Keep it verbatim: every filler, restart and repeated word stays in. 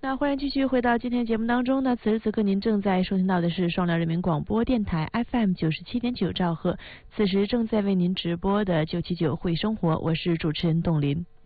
那欢迎继续回到今天节目当中呢。此时此刻您正在收听到的是双辽人民广播电台 F M 九十七点九兆赫，此时正在为您直播的九七九会生活，我是主持人董林。